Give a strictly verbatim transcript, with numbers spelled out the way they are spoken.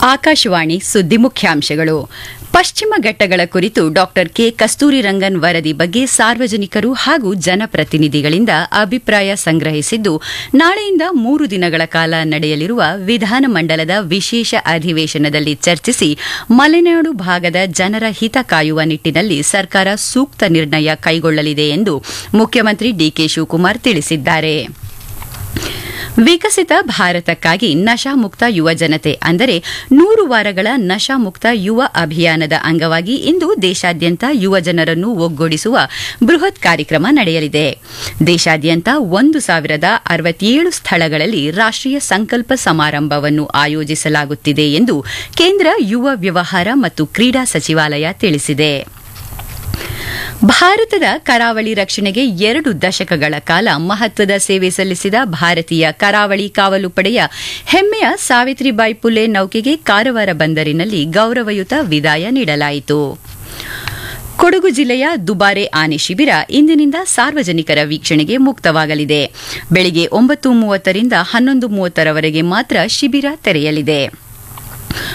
ಆಕಾಶವಾಣಿ ಸುದ್ದಿ ಮುಖ್ಯಾಂಶಗಳು. ಪಶ್ಚಿಮ ಘಟ್ಟಗಳ ಕುರಿತು ಡಾಕ್ಟರ್ ಕೆ ಕಸ್ತೂರಿ ರಂಗನ್ ವರದಿ ಬಗ್ಗೆ ಸಾರ್ವಜನಿಕರು ಹಾಗೂ ಜನಪ್ರತಿನಿಧಿಗಳಿಂದ ಅಭಿಪ್ರಾಯ ಸಂಗ್ರಹಿಸಿದ್ದು, ನಾಳೆಯಿಂದ ಮೂರು ದಿನಗಳ ಕಾಲ ನಡೆಯಲಿರುವ ವಿಧಾನಮಂಡಲದ ವಿಶೇಷ ಅಧಿವೇಶನದಲ್ಲಿ ಚರ್ಚಿಸಿ ಮಲೆನಾಡು ಭಾಗದ ಜನರ ಹಿತ ಕಾಯುವ ನಿಟ್ಟಿನಲ್ಲಿ ಸರ್ಕಾರ ಸೂಕ್ತ ನಿರ್ಣಯ ಕೈಗೊಳ್ಳಲಿದೆ ಎಂದು ಮುಖ್ಯಮಂತ್ರಿ ಡಿಕೆ ಶಿವಕುಮಾರ್ ತಿಳಿಸಿದ್ದಾರೆ. ವಿಕಸಿತ ಭಾರತಕ್ಕಾಗಿ ನಶಾಮುಕ್ತ ಯುವ ಜನತೆ ಅಂದರೆ ನೂರು ವಾರಗಳ ನಶಾಮುಕ್ತ ಯುವ ಅಭಿಯಾನದ ಅಂಗವಾಗಿ ಇಂದು ದೇಶಾದ್ಯಂತ ಯುವ ಜನರನ್ನು ಒಗ್ಗೂಡಿಸುವ ಬೃಹತ್ ಕಾರ್ಯಕ್ರಮ ನಡೆಯಲಿದೆ. ದೇಶಾದ್ಯಂತ ಒಂದು ಸಾವಿರದ ಅರವತ್ತೇಳು ಸ್ಥಳಗಳಲ್ಲಿ ರಾಷ್ಟೀಯ ಸಂಕಲ್ಪ ಸಮಾರಂಭವನ್ನು ಆಯೋಜಿಸಲಾಗುತ್ತಿದೆ ಎಂದು ಕೇಂದ್ರ ಯುವ ವ್ಯವಹಾರ ಮತ್ತು ಕ್ರೀಡಾ ಸಚಿವಾಲಯ ತಿಳಿಸಿದೆ. ಭಾರತದ ಕರಾವಳಿ ರಕ್ಷಣೆಗೆ ಎರಡು ದಶಕಗಳ ಕಾಲ ಮಹತ್ವದ ಸೇವೆ ಸಲ್ಲಿಸಿದ ಭಾರತೀಯ ಕರಾವಳಿ ಕಾವಲು ಪಡೆಯ ಹೆಮ್ಮೆಯ ಸಾವಿತ್ರಿಬಾಯಿ ಪುಲೆ ನೌಕೆಗೆ ಕಾರವಾರ ಬಂದರಿನಲ್ಲಿ ಗೌರವಯುತ ವಿದಾಯ ನೀಡಲಾಯಿತು. ಕೊಡಗು ಜಿಲ್ಲೆಯ ದುಬಾರೆ ಆನೆ ಶಿಬಿರ ಇಂದಿನಿಂದ ಸಾರ್ವಜನಿಕರ ವೀಕ್ಷಣೆಗೆ ಮುಕ್ತವಾಗಲಿದೆ. ಬೆಳಗ್ಗೆ ಒಂಬತ್ತು ಮೂವತ್ತರಿಂದ ಹನ್ನೊಂದು ಮೂವತ್ತರವರೆಗೆ ಮಾತ್ರ ಶಿಬಿರ ತೆರೆಯಲಿದೆ.